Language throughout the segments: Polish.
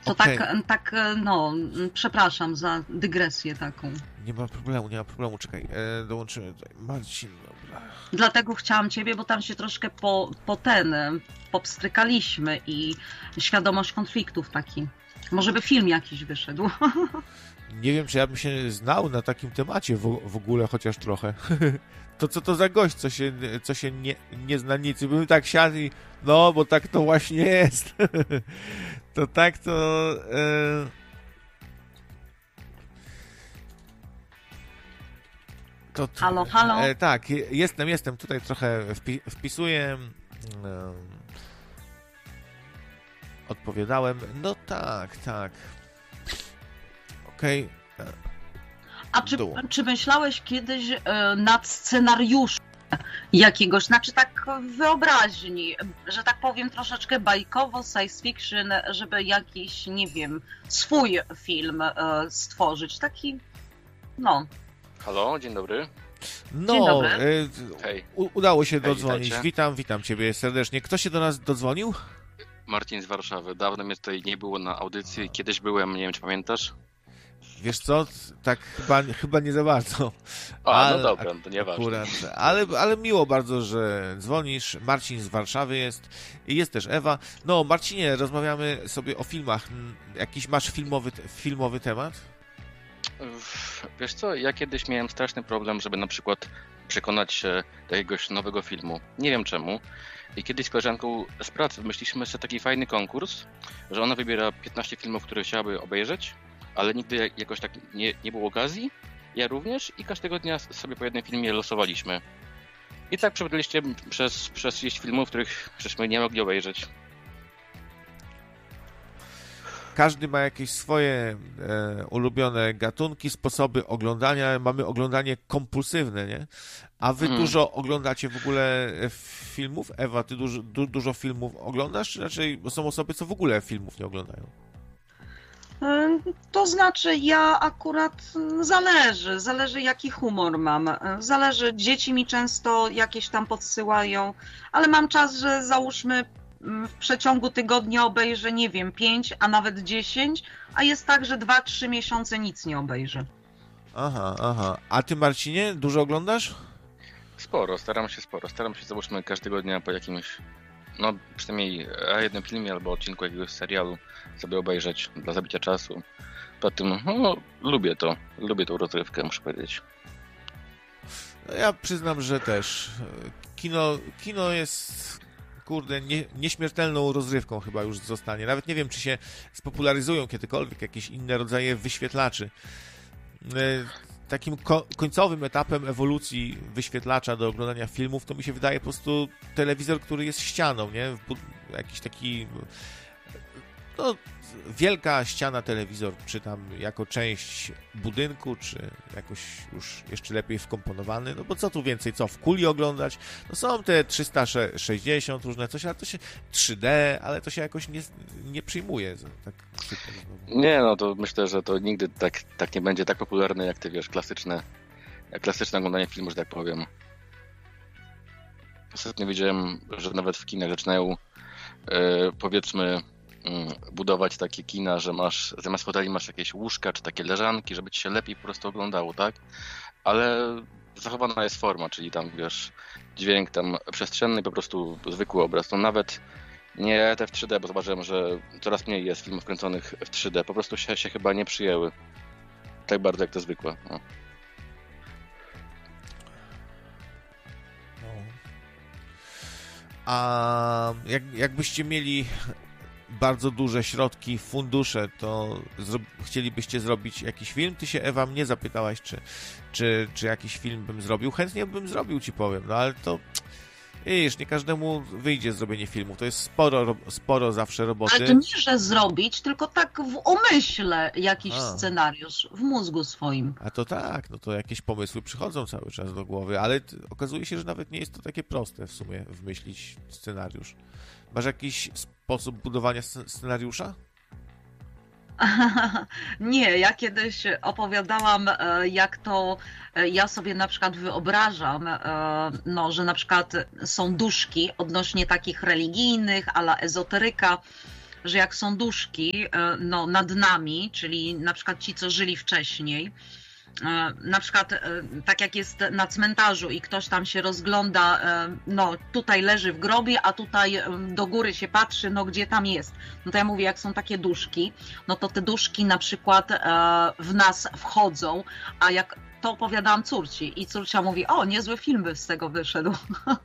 To Okej. tak, no, przepraszam za dygresję taką. Nie ma problemu, czekaj. Dołączymy tutaj. Marcin, dobra. Dlatego chciałam ciebie, bo tam się troszkę popstrykaliśmy i świadomość konfliktów taki. Może by film jakiś wyszedł. Nie wiem, czy ja bym się znał na takim temacie w ogóle, chociaż trochę. To co to za gość, co się nie zna nic. I bym tak siadł i no, bo tak to właśnie jest. To tak to... Halo, halo. Tak, jestem. Tutaj trochę wpisuję. Odpowiadałem. No tak. Okej. A czy myślałeś kiedyś nad scenariuszem jakiegoś, znaczy tak w wyobraźni, że tak powiem troszeczkę bajkowo, science fiction, żeby jakiś, nie wiem, swój film stworzyć, taki, no. Halo, dzień dobry. No, Dzień dobry. Hej. Udało się Hej, dodzwonić. witajcie. Witam ciebie serdecznie. Kto się do nas dodzwonił? Marcin z Warszawy. Dawno mnie tutaj nie było na audycji. Kiedyś byłem, nie wiem czy pamiętasz. Wiesz co? Tak chyba nie za bardzo. No dobra, to nieważne. Akurat, ale miło bardzo, że dzwonisz. Marcin z Warszawy jest. I jest też Ewa. No, Marcinie, rozmawiamy sobie o filmach. Jakiś masz filmowy temat? Wiesz co, ja kiedyś miałem straszny problem, żeby na przykład przekonać się do jakiegoś nowego filmu. Nie wiem czemu. I kiedyś z koleżanką z pracy wymyśliliśmy sobie taki fajny konkurs, że ona wybiera 15 filmów, które chciałaby obejrzeć, ale nigdy jakoś tak nie było okazji. Ja również i każdego dnia sobie po jednym filmie losowaliśmy. I tak przebyliście przez 30 filmów, których żeśmy nie mogli obejrzeć. Każdy ma jakieś swoje ulubione gatunki, sposoby oglądania. Mamy oglądanie kompulsywne, nie? A wy dużo oglądacie w ogóle filmów? Ewa, ty dużo filmów oglądasz? Czy raczej są osoby, co w ogóle filmów nie oglądają? To znaczy, ja akurat zależy jaki humor mam. Zależy, dzieci mi często jakieś tam podsyłają, ale mam czas, że załóżmy w przeciągu tygodnia obejrzę, nie wiem, 5, a nawet 10, a jest tak, że 2-3 miesiące nic nie obejrzę. Aha. A ty, Marcinie, dużo oglądasz? Staram się, załóżmy, każdego dnia po jakimś, no przynajmniej jednym filmie albo odcinku jakiegoś serialu sobie obejrzeć dla zabicia czasu. Poza tym, no, lubię tą rozrywkę, muszę powiedzieć. No, ja przyznam, że też. Kino jest, kurde, nieśmiertelną rozrywką chyba już zostanie. Nawet nie wiem, czy się spopularyzują kiedykolwiek jakieś inne rodzaje wyświetlaczy. Takim końcowym etapem ewolucji wyświetlacza do oglądania filmów to mi się wydaje po prostu telewizor, który jest ścianą, nie? Jakiś taki, no, wielka ściana telewizor, czy tam jako część budynku, czy jakoś już jeszcze lepiej wkomponowany, no bo co tu więcej, w kuli oglądać? No są te 360 różne coś, ale to się 3D, ale to się jakoś nie przyjmuje. Tak super znowu. Nie, no to myślę, że to nigdy tak nie będzie tak popularne jak te, wiesz, klasyczne oglądanie filmu, że tak powiem. Ostatnio widziałem, że nawet w kinach zaczynają powiedzmy budować takie kina, że masz zamiast foteli masz jakieś łóżka czy takie leżanki, żeby ci się lepiej po prostu oglądało, tak? Ale zachowana jest forma, czyli tam, wiesz, dźwięk tam przestrzenny i po prostu zwykły obraz. No nawet nie te w 3D, bo zobaczyłem, że coraz mniej jest filmów kręconych w 3D. Po prostu się chyba nie przyjęły tak bardzo jak te zwykłe. No. A jakbyście mieli bardzo duże środki, fundusze, to chcielibyście zrobić jakiś film? Ty się, Ewa, mnie zapytałaś, czy jakiś film bym zrobił. Chętnie bym zrobił, ci powiem, no ale to wiesz, nie każdemu wyjdzie zrobienie filmów. To jest sporo zawsze roboty. Ale to nie, że zrobić, tylko tak w umyśle jakiś scenariusz, w mózgu swoim. A to tak, no to jakieś pomysły przychodzą cały czas do głowy, ale okazuje się, że nawet nie jest to takie proste w sumie wymyślić scenariusz. Masz jakiś sposób budowania scenariusza? Nie, ja kiedyś opowiadałam, jak to ja sobie na przykład wyobrażam, no, że na przykład są duszki odnośnie takich religijnych, a la ezoteryka, że jak są duszki no, nad nami, czyli na przykład ci, co żyli wcześniej, na przykład tak jak jest na cmentarzu i ktoś tam się rozgląda, no tutaj leży w grobie, a tutaj do góry się patrzy, no gdzie tam jest. No to ja mówię, jak są takie duszki, no to te duszki na przykład w nas wchodzą, a jak to opowiadałam córci i córcia mówi, o, niezły film by z tego wyszedł.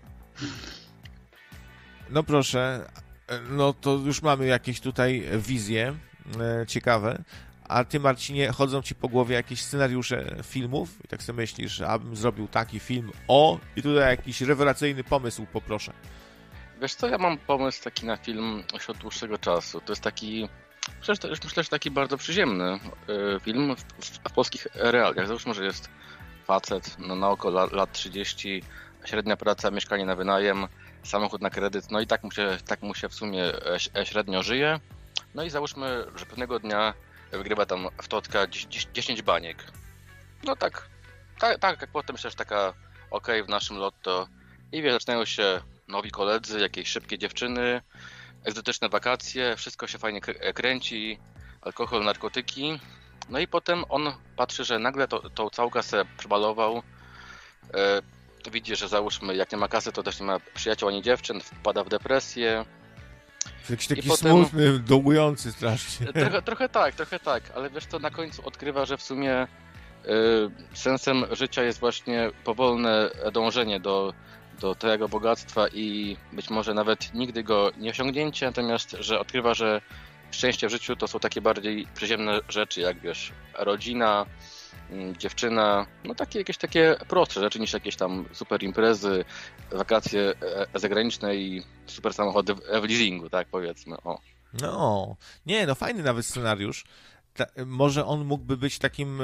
No proszę, no to już mamy jakieś tutaj wizje ciekawe. A ty, Marcinie, chodzą ci po głowie jakieś scenariusze filmów i tak sobie myślisz, abym zrobił taki film, i tutaj jakiś rewelacyjny pomysł poproszę. Wiesz co, ja mam pomysł taki na film już od dłuższego czasu. To jest taki, myślę, że taki bardzo przyziemny film w polskich realiach. Załóżmy, że jest facet na około lat 30, średnia praca, mieszkanie na wynajem, samochód na kredyt, no i tak mu się w sumie średnio żyje. No i załóżmy, że pewnego dnia wygrywa tam w totka 10 baniek. No tak, jak potem myślę, że taka okej, w naszym lotto. I wiesz, zaczynają się nowi koledzy, jakieś szybkie dziewczyny, egzotyczne wakacje, wszystko się fajnie kręci, alkohol, narkotyki. No i potem on patrzy, że nagle tą całą kasę przebalował. To widzi, że załóżmy, jak nie ma kasy, to też nie ma przyjaciół ani dziewczyn, wpada w depresję. Jakiś taki smutny, dołujący strasznie. Trochę tak, ale wiesz co, na końcu odkrywa, że w sumie sensem życia jest właśnie powolne dążenie do tego bogactwa i być może nawet nigdy go nie osiągnięcie, natomiast, że odkrywa, że szczęście w życiu to są takie bardziej przyziemne rzeczy, jak wiesz, rodzina, dziewczyna, no jakieś takie prostsze rzeczy niż jakieś tam super imprezy, wakacje zagraniczne i super samochody w leasingu, tak powiedzmy. O. No, nie, no fajny nawet scenariusz. Może on mógłby być takim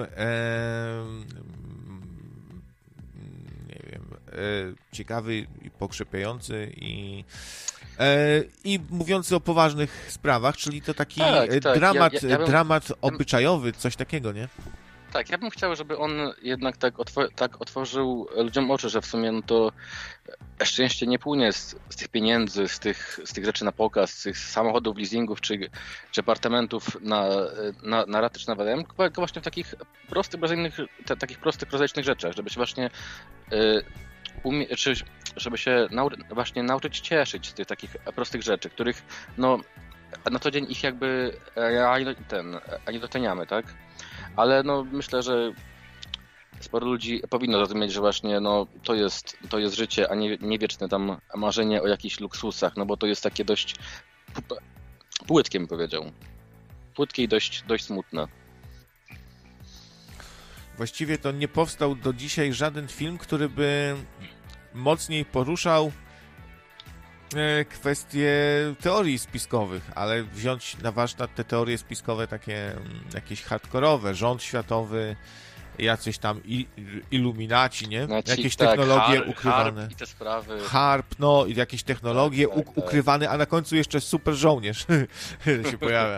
nie wiem, ciekawy i pokrzepiający i mówiący o poważnych sprawach, czyli to taki dramat, dramat obyczajowy, coś takiego, nie? Tak, ja bym chciał, żeby on jednak tak otworzył ludziom oczy, że w sumie no to szczęście nie płynie z tych pieniędzy, z tych rzeczy na pokaz, z tych samochodów, leasingów czy apartamentów na raty czy na wynajem, tylko właśnie w takich prostych, bazyjnych, takich prostych, prozaicznych rzeczach, żeby się właśnie żeby się właśnie nauczyć cieszyć z tych takich prostych rzeczy, których no na co dzień ich jakby ani doceniamy, tak? Ale no myślę, że sporo ludzi powinno zrozumieć, że właśnie no to jest życie, a nie wieczne tam marzenie o jakichś luksusach, no bo to jest takie dość płytkie, bym powiedział. Płytkie i dość smutne. Właściwie to nie powstał do dzisiaj żaden film, który by mocniej poruszał kwestie teorii spiskowych, ale wziąć na warsztat te teorie spiskowe takie jakieś hardkorowe, rząd światowy, jacyś tam iluminaci, nie? Jakieś technologie ukrywane. Harp i te sprawy. Harp, no i jakieś technologie ukrywane, a na końcu jeszcze super żołnierz się pojawia.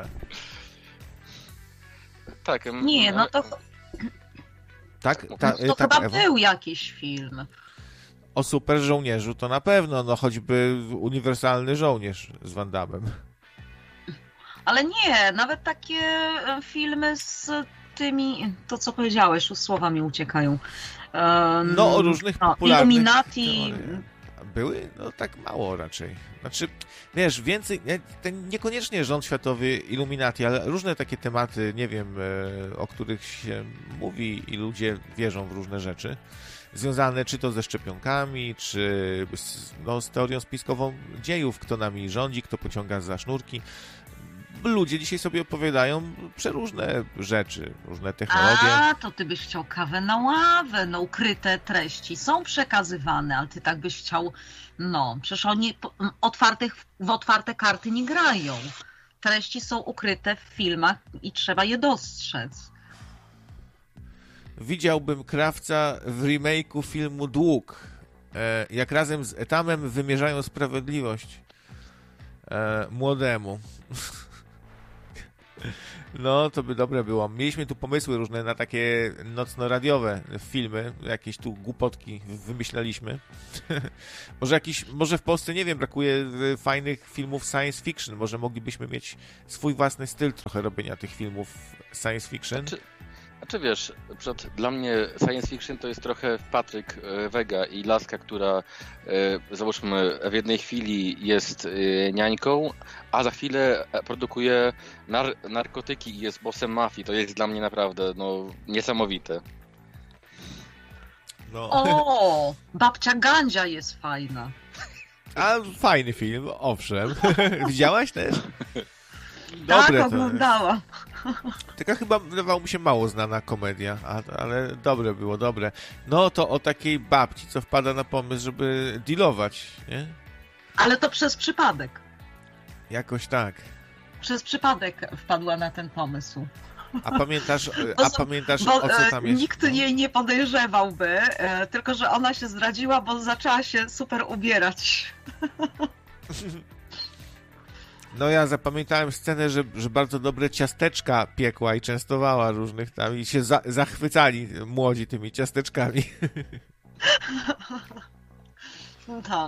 Tak. Nie, no to... Tak? To chyba Ewo? Był jakiś film. O super żołnierzu to na pewno, no choćby uniwersalny żołnierz z Van Damme. Ale nie, nawet takie filmy z tymi, to co powiedziałeś, już słowa mi uciekają. No o różnych popularnych... Illuminati... Były? No tak mało raczej. Znaczy, wiesz, więcej, niekoniecznie rząd światowy, Illuminati, ale różne takie tematy, nie wiem, o których się mówi i ludzie wierzą w różne rzeczy. Związane czy to ze szczepionkami, czy z teorią spiskową dziejów, kto nami rządzi, kto pociąga za sznurki. Ludzie dzisiaj sobie opowiadają przeróżne rzeczy, różne technologie. A, to ty byś chciał kawę na ławę, no ukryte treści są przekazywane, ale ty tak byś chciał, no, przecież oni w otwarte karty nie grają. Treści są ukryte w filmach i trzeba je dostrzec. Widziałbym Krawca w remake'u filmu Dług, jak razem z Etamem wymierzają sprawiedliwość młodemu. No, to by dobre było. Mieliśmy tu pomysły różne na takie nocno-radiowe filmy, jakieś tu głupotki wymyślaliśmy. Może w Polsce, nie wiem, brakuje fajnych filmów science fiction. Może moglibyśmy mieć swój własny styl trochę robienia tych filmów science fiction. Znaczy wiesz, dla mnie science fiction to jest trochę Patryk Wega i laska, która załóżmy w jednej chwili jest niańką, a za chwilę produkuje narkotyki i jest bossem mafii. To jest dla mnie naprawdę niesamowite. No. O, babcia Gandzia jest fajna. A fajny film, owszem. Widziałaś też? Dobre tak, oglądałam. Taka chyba wydawało mi się mało znana komedia, ale dobre było, dobre. No to o takiej babci, co wpada na pomysł, żeby dealować, nie? Ale to przez przypadek. Jakoś tak. Przez przypadek wpadła na ten pomysł. A pamiętasz Bo o co tam jest? nikt jej nie podejrzewałby, tylko że ona się zdradziła, bo zaczęła się super ubierać. No ja zapamiętałem scenę, że bardzo dobre ciasteczka piekła i częstowała różnych tam i się zachwycali młodzi tymi ciasteczkami. Tak.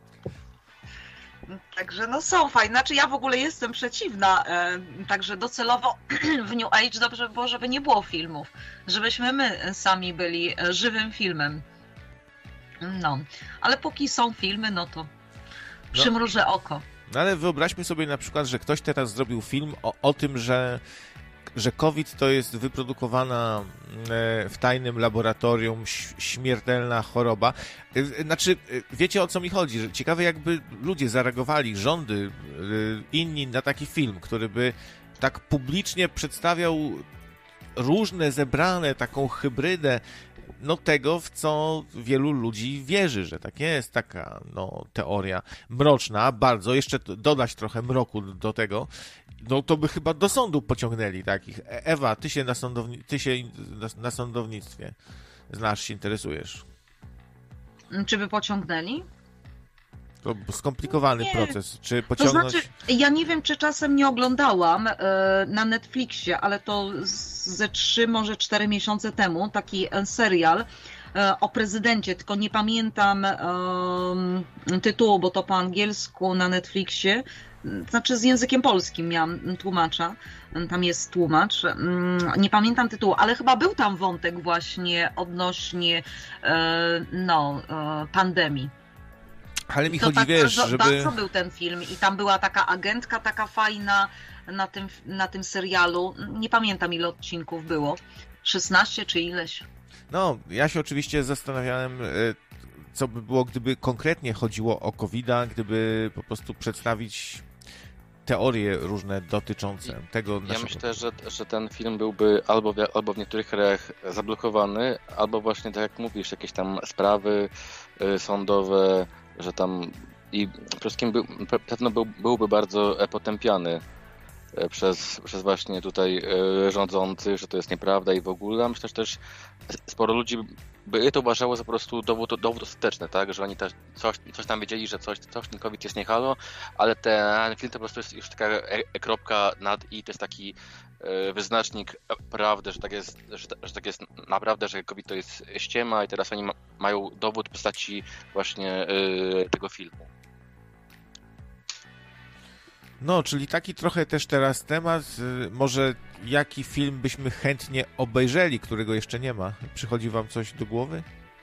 Także są fajne. Znaczy ja w ogóle jestem przeciwna, także docelowo w New Age dobrze by było, żeby nie było filmów. Żebyśmy my sami byli żywym filmem. No, ale póki są filmy, no to przymrużę oko. No ale wyobraźmy sobie na przykład, że ktoś teraz zrobił film o tym, że COVID to jest wyprodukowana w tajnym laboratorium śmiertelna choroba. Znaczy, wiecie o co mi chodzi? Że ciekawe jakby ludzie zareagowali, rządy, inni na taki film, który by tak publicznie przedstawiał różne zebrane, taką hybrydę tego, w co wielu ludzi wierzy, że tak jest, taka teoria mroczna, bardzo, jeszcze dodać trochę mroku do tego, to by chyba do sądu pociągnęli takich. Ewa, ty się na sądownictwie znasz, się interesujesz. Czy by pociągnęli? To skomplikowany proces. Czy pociągnąć... To znaczy, ja nie wiem, czy czasem nie oglądałam na Netflixie, ale to ze 3, może 4 miesiące temu, taki serial o prezydencie, tylko nie pamiętam tytułu, bo to po angielsku na Netflixie, znaczy z językiem polskim miałam tłumacza, tam jest tłumacz, nie pamiętam tytułu, ale chyba był tam wątek właśnie odnośnie pandemii. Ale mi chodzi, wiesz, żeby... Bardzo był ten film i tam była taka agentka taka fajna na tym serialu. Nie pamiętam, ile odcinków było. 16 czy ileś. No, ja się oczywiście zastanawiałem, co by było, gdyby konkretnie chodziło o COVID-a, gdyby po prostu przedstawić teorie różne dotyczące tego naszego... Ja myślę, że ten film byłby albo w niektórych krajach zablokowany, albo właśnie, tak jak mówisz, jakieś tam sprawy sądowe, że tam i przede wszystkim pewno byłby bardzo potępiany przez właśnie tutaj rządzących, że to jest nieprawda i w ogóle. Myślę, że też sporo ludzi by to uważało za po prostu dowód ostateczny, tak? Że oni też coś tam wiedzieli, że coś ten COVID jest nie halo, ale ten film to po prostu jest już taka kropka nad i, to jest taki wyznacznik prawdy, że tak jest naprawdę, że COVID to jest ściema i teraz oni mają dowód w postaci właśnie tego filmu. No, czyli taki trochę też teraz temat, może jaki film byśmy chętnie obejrzeli, którego jeszcze nie ma? Przychodzi wam coś do głowy?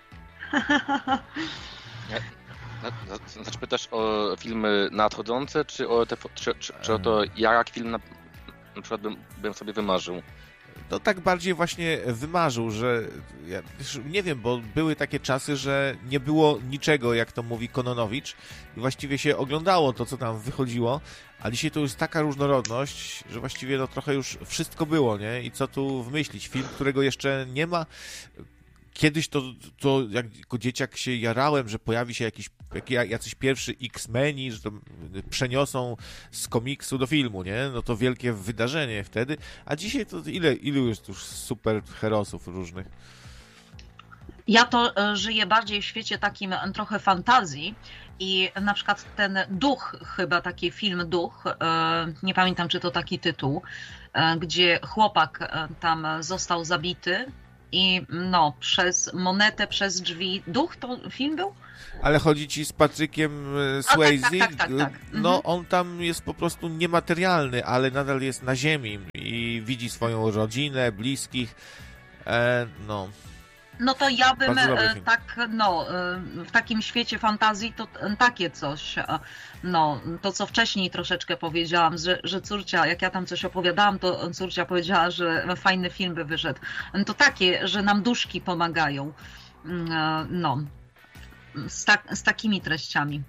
Znaczy pytasz o filmy nadchodzące, czy o to, jak film na przykład bym sobie wymarzył? To tak bardziej właśnie wymarzył, że ja nie wiem, bo były takie czasy, że nie było niczego, jak to mówi Kononowicz i właściwie się oglądało to, co tam wychodziło, a dzisiaj to jest taka różnorodność, że właściwie trochę już wszystko było, nie? I co tu wymyślić? Film, którego jeszcze nie ma. Kiedyś to jako dzieciak się jarałem, że pojawi się jacyś pierwszy X-Meni, że to przeniosą z komiksu do filmu, nie? No to wielkie wydarzenie wtedy. A dzisiaj to ilu jest już super herosów różnych? Ja to żyję bardziej w świecie takim trochę fantazji i na przykład ten Duch, chyba taki film Duch, nie pamiętam czy to taki tytuł, gdzie chłopak tam został zabity i no przez monetę, przez drzwi. Duch to film był? Ale chodzi ci z Patrykiem Swayze? Tak. No on tam jest po prostu niematerialny, ale nadal jest na ziemi i widzi swoją rodzinę, bliskich. No. No to ja bym Bardzo dobry film. tak, no, w takim świecie fantazji to takie coś, no, to co wcześniej troszeczkę powiedziałam, że córcia, jak ja tam coś opowiadałam, to córcia powiedziała, że fajny film by wyszedł. To takie, że nam duszki pomagają, no, z takimi treściami.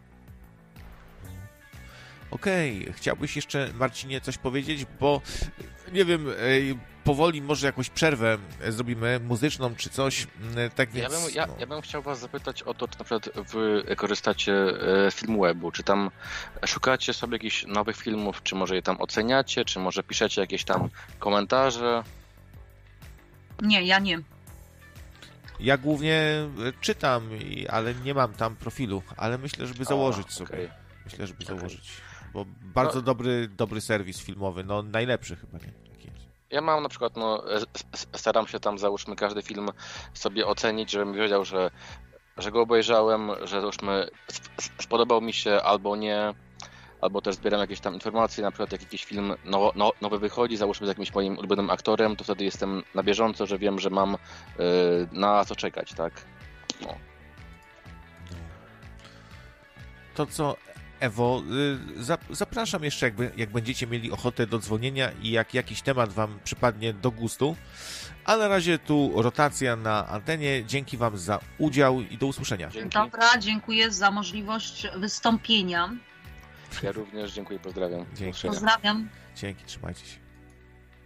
Okej, chciałbyś jeszcze, Marcinie, coś powiedzieć, bo nie wiem, powoli może jakąś przerwę zrobimy, muzyczną czy coś, tak więc... Ja bym chciał was zapytać o to, czy na przykład wy korzystacie z Filmwebu, czy tam szukacie sobie jakichś nowych filmów, czy może je tam oceniacie, czy może piszecie jakieś tam komentarze? Nie, ja nie. Ja głównie czytam, ale nie mam tam profilu, ale myślę, żeby założyć sobie. Okay. Myślę, żeby założyć, bo bardzo dobry serwis filmowy, no najlepszy chyba, nie? Ja mam na przykład, no, staram się tam, załóżmy, każdy film sobie ocenić, żebym wiedział, że go obejrzałem, że załóżmy spodobał mi się albo nie, albo też zbieram jakieś tam informacje, na przykład jak jakiś film nowy wychodzi, załóżmy z jakimś moim ulubionym aktorem, to wtedy jestem na bieżąco, że wiem, że mam na co czekać, tak? No. To co, Ewo, zapraszam jeszcze, jak będziecie mieli ochotę do dzwonienia i jak jakiś temat wam przypadnie do gustu. A na razie tu rotacja na antenie. Dzięki wam za udział i do usłyszenia. Dzięki. Dobra, dziękuję za możliwość wystąpienia. Ja również dziękuję, pozdrawiam. Dzięki. Pozdrawiam. Dzięki, trzymajcie się.